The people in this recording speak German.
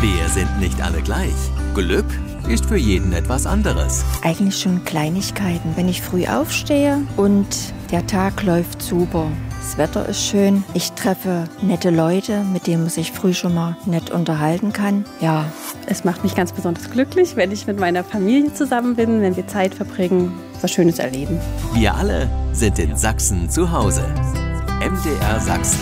Wir sind nicht alle gleich. Glück ist für jeden etwas anderes. Eigentlich schon Kleinigkeiten. Wenn ich früh aufstehe und der Tag läuft super. Das Wetter ist schön. Ich treffe nette Leute, mit denen man sich früh schon mal nett unterhalten kann. Ja. Es macht mich ganz besonders glücklich, wenn ich mit meiner Familie zusammen bin, wenn wir Zeit verbringen, was Schönes erleben. Wir alle sind in Sachsen zu Hause. MDR Sachsen.